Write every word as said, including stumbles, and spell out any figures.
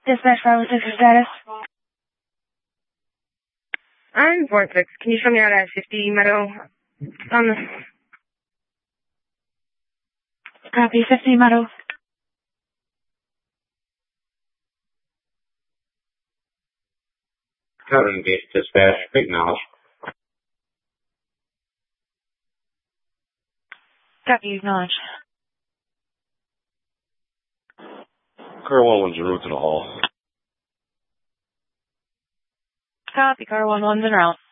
Dispatch five one six for status. I'm four six. Can you show me out at fifty Meadow? On the... Copy, fifty Meadow. Covering base dispatch, acknowledge. Copy, acknowledge. Car one one's en route to the hall. Copy, car one one's en route.